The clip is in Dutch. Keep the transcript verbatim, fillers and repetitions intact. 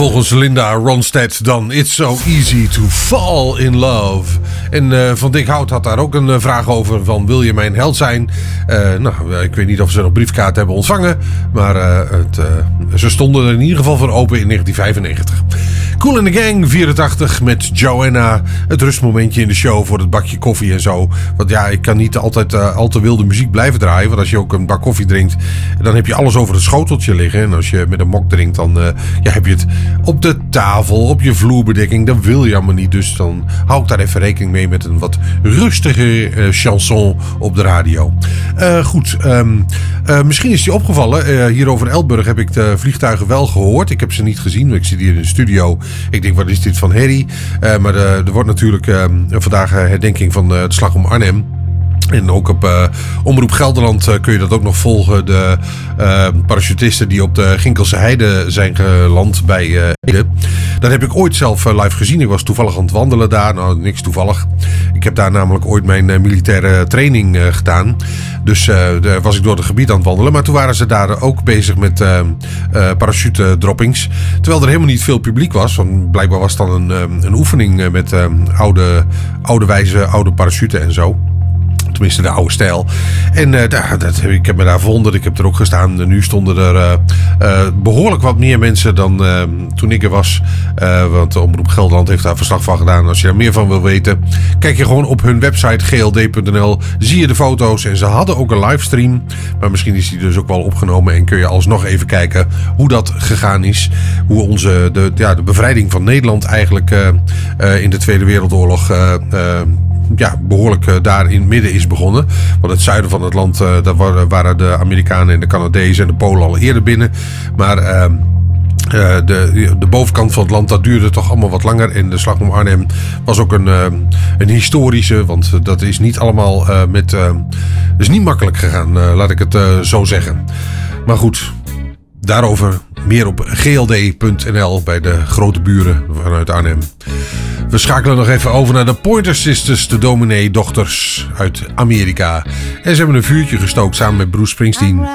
volgens Linda Ronstadt dan It's So Easy to Fall in Love. En uh, Van Dick Hout had daar ook een uh, vraag over van wil je mijn held zijn? Uh, nou, ik weet niet of ze nog briefkaart hebben ontvangen. Maar uh, het, uh, ze stonden er in ieder geval voor open in negentien vijfennegentig. Kool and the Gang vierentachtig met Joanna. Het rustmomentje in de show voor het bakje koffie en zo. Want ja, ik kan niet altijd uh, al te wilde muziek blijven draaien. Want als je ook een bak koffie drinkt, dan heb je alles over het schoteltje liggen. En als je met een mok drinkt, dan uh, ja, heb je het op de tafel, op je vloerbedekking. Dat wil je allemaal niet. Dus dan hou ik daar even rekening mee met een wat rustige uh, chanson op de radio. Uh, goed, um, uh, misschien is die opgevallen. Uh, hier over Elburg heb ik de vliegtuigen wel gehoord. Ik heb ze niet gezien. Ik zit hier in de studio. Ik denk, wat is dit van herrie? Uh, maar uh, er wordt natuurlijk uh, vandaag herdenking van uh, de slag om Arnhem. En ook op uh, Omroep Gelderland uh, kun je dat ook nog volgen. De uh, parachutisten die op de Ginkelse Heide zijn geland bij uh, Ede. Dat heb ik ooit zelf uh, live gezien. Ik was toevallig aan het wandelen daar. Nou, niks toevallig. Ik heb daar namelijk ooit mijn uh, militaire training uh, gedaan. Dus uh, daar was ik door het gebied aan het wandelen. Maar toen waren ze daar ook bezig met uh, uh, parachute-droppings. Terwijl er helemaal niet veel publiek was. Want blijkbaar was het dan een, uh, een oefening met uh, oude, oude wijze, oude parachuten en zo. Tenminste de oude stijl. En uh, daar, dat, ik heb me daar verwonderd. Ik heb er ook gestaan. Nu stonden er uh, uh, behoorlijk wat meer mensen dan uh, toen ik er was. Uh, want Omroep Gelderland heeft daar verslag van gedaan. Als je daar meer van wil weten, kijk je gewoon op hun website g l d punt n l. Zie je de foto's. En ze hadden ook een livestream. Maar misschien is die dus ook wel opgenomen. En kun je alsnog even kijken hoe dat gegaan is. Hoe onze de, ja, de bevrijding van Nederland eigenlijk uh, uh, in de Tweede Wereldoorlog Uh, uh, ja, behoorlijk uh, daar in het midden is begonnen. Want het zuiden van het land, uh, daar waren de Amerikanen en de Canadezen en de Polen al eerder binnen. Maar uh, uh, de, de bovenkant van het land, dat duurde toch allemaal wat langer. En de slag om Arnhem was ook een, uh, een historische, want dat is niet allemaal uh, met Uh, is niet makkelijk gegaan, uh, laat ik het uh, zo zeggen. Maar goed, daarover meer op g l d punt n l bij de grote buren vanuit Arnhem. We schakelen nog even over naar de Pointer Sisters, de dominee-dochters uit Amerika. En ze hebben een vuurtje gestookt samen met Bruce Springsteen.